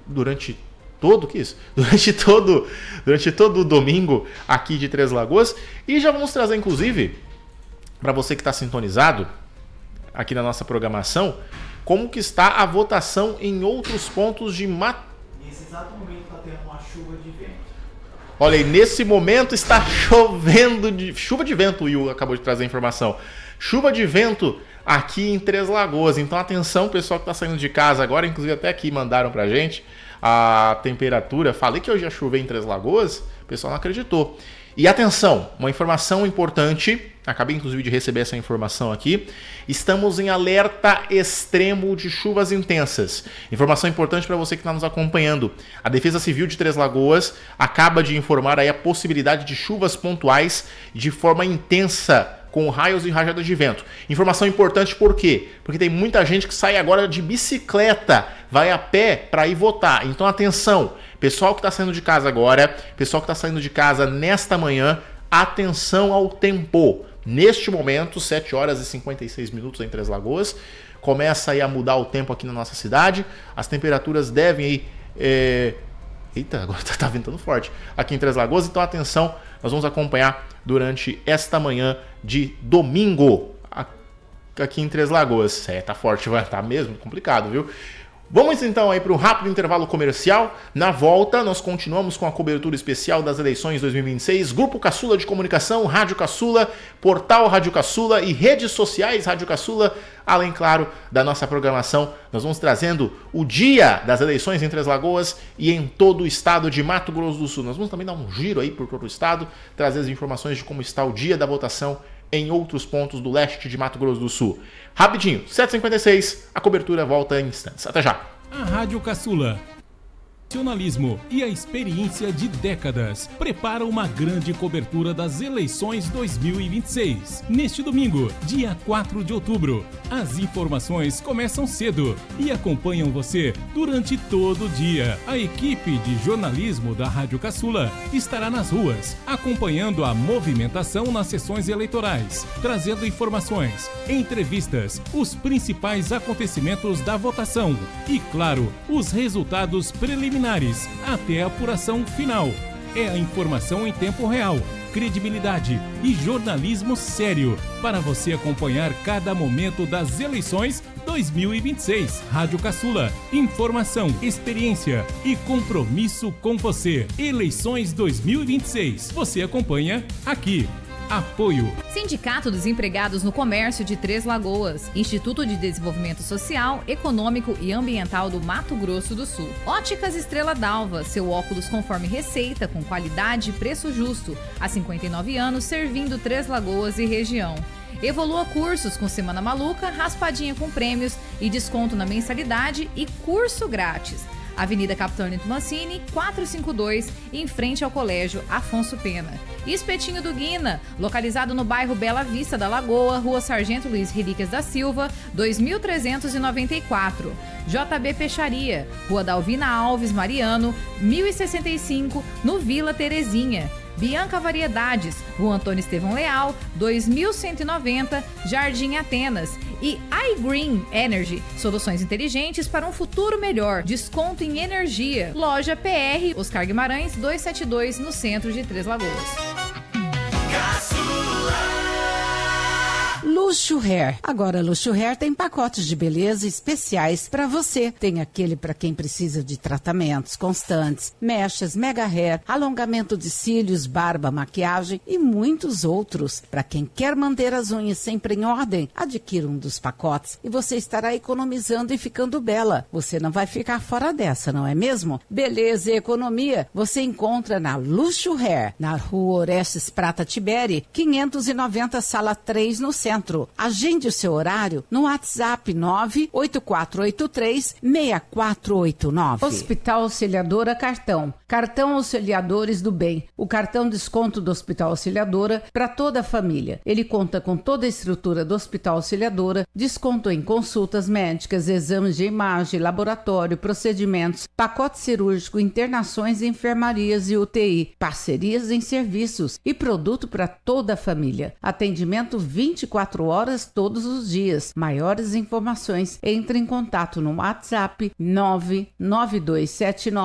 durante todo o domingo aqui de Três Lagoas. E já vamos trazer, inclusive, para você que está sintonizado aqui na nossa programação, como que está a votação em outros pontos de Nesse exato momento está tendo uma chuva de vento. Olha aí, nesse momento está chovendo chuva de vento, o Will acabou de trazer a informação. Chuva de vento aqui em Três Lagoas. Então atenção, pessoal que está saindo de casa agora, inclusive até aqui mandaram pra gente a temperatura. Falei que hoje ia chover em Três Lagoas, o pessoal não acreditou. E atenção, uma informação importante, acabei inclusive de receber essa informação aqui, estamos em alerta extremo de chuvas intensas. Informação importante para você que está nos acompanhando. A Defesa Civil de Três Lagoas acaba de informar aí a possibilidade de chuvas pontuais de forma intensa, com raios e rajadas de vento. Informação importante por quê? Porque tem muita gente que sai agora de bicicleta, vai a pé para ir votar. Então atenção, pessoal que está saindo de casa agora, pessoal que está saindo de casa nesta manhã, atenção ao tempo. Neste momento, 7 horas e 56 minutos em Três Lagoas, começa aí a mudar o tempo aqui na nossa cidade, as temperaturas devem ir... Eita, agora tá ventando forte aqui em Três Lagoas, então atenção, nós vamos acompanhar durante esta manhã de domingo aqui em Três Lagoas. Tá forte, vai estar mesmo complicado, viu? Vamos então aí para um rápido intervalo comercial. Na volta, nós continuamos com a cobertura especial das eleições 2026, Grupo Caçula de Comunicação, Rádio Caçula, Portal Rádio Caçula e redes sociais Rádio Caçula, além, claro, da nossa programação. Nós vamos trazendo o dia das eleições em Três Lagoas e em todo o estado de Mato Grosso do Sul. Nós vamos também dar um giro aí por todo o estado, trazer as informações de como está o dia da votação em outros pontos do leste de Mato Grosso do Sul. Rapidinho, 7h56, a cobertura volta em instantes. Até já! A Rádio Caçula, profissionalismo e a experiência de décadas prepara uma grande cobertura das eleições 2026. Neste domingo, dia 4 de outubro, as informações começam cedo e acompanham você durante todo o dia. A equipe de jornalismo da Rádio Caçula estará nas ruas, acompanhando a movimentação nas sessões eleitorais, trazendo informações, entrevistas, os principais acontecimentos da votação e, claro, os resultados preliminares até a apuração final. É a informação em tempo real, credibilidade e jornalismo sério para você acompanhar cada momento das eleições 2026. Rádio Caçula, informação, experiência e compromisso com você. Eleições 2026. Você acompanha aqui. Apoio. Sindicato dos Empregados no Comércio de Três Lagoas. Instituto de Desenvolvimento Social, Econômico e Ambiental do Mato Grosso do Sul. Óticas Estrela d'Alva. Seu óculos conforme receita, com qualidade e preço justo. Há 59 anos, servindo Três Lagoas e região. Evolua Cursos com Semana Maluca, raspadinha com prêmios e desconto na mensalidade e curso grátis. Avenida Capitão Nito Mancini, 452, em frente ao Colégio Afonso Pena. Espetinho do Guina, localizado no bairro Bela Vista da Lagoa, Rua Sargento Luiz Relíquias da Silva, 2394. JB Peixaria, Rua Dalvina Alves Mariano, 1065, no Vila Terezinha. Bianca Variedades, Rua Antônio Estevão Leal, 2190, Jardim Atenas. E iGreen Energy, soluções inteligentes para um futuro melhor. Desconto em energia. Loja PR, Oscar Guimarães, 272, no centro de Três Lagoas. Luxo Hair. Agora, Luxo Hair tem pacotes de beleza especiais para você. Tem aquele para quem precisa de tratamentos constantes, mechas, mega hair, alongamento de cílios, barba, maquiagem e muitos outros. Para quem quer manter as unhas sempre em ordem, adquira um dos pacotes e você estará economizando e ficando bela. Você não vai ficar fora dessa, não é mesmo? Beleza e economia você encontra na Luxo Hair, na Rua Orestes Prata Tiberi, 590, sala 3, no centro. Agende o seu horário no WhatsApp 98483-6489. Hospital Auxiliadora Cartão. Cartão Auxiliadores do Bem. O cartão desconto do Hospital Auxiliadora para toda a família. Ele conta com toda a estrutura do Hospital Auxiliadora, desconto em consultas médicas, exames de imagem, laboratório, procedimentos, pacote cirúrgico, internações em enfermarias e UTI, parcerias em serviços e produto para toda a família. Atendimento 24 horas todos os dias. Maiores informações, entre em contato no WhatsApp 99279